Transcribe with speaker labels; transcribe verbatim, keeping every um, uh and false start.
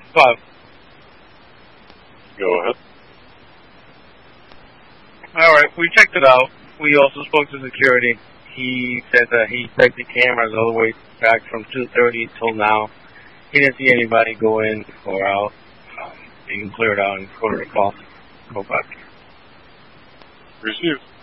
Speaker 1: Five.
Speaker 2: Go ahead.
Speaker 1: Alright, we checked it out. We also spoke to security. He said that he checked the cameras all the way back from two thirty till now. He didn't see anybody go in or out. Um, you can clear it out and go to the call. Go back.
Speaker 2: Received.